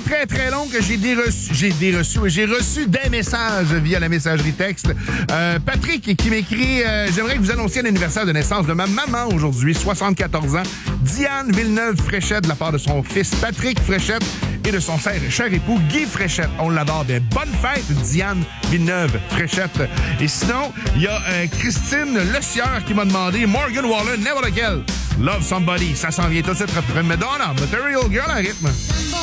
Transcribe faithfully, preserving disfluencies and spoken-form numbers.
très, très long que j'ai des reçus. J'ai des reçus. J'ai reçu des messages via la messagerie texte. Euh, Patrick qui m'écrit euh, « J'aimerais que vous annonciez l'anniversaire de naissance de ma maman aujourd'hui, soixante-quatorze ans, Diane Villeneuve-Fréchette, de la part de son fils Patrick Fréchette et de son cher, cher époux Guy Fréchette. On l'adore. Bien, bonne fête, Diane Villeneuve-Fréchette. Et sinon, il y a euh, Christine Le Sieur qui m'a demandé « Morgan Wallen, never again. Love Somebody. » Ça s'en vient tout de suite après Madonna, Material Girl à rythme.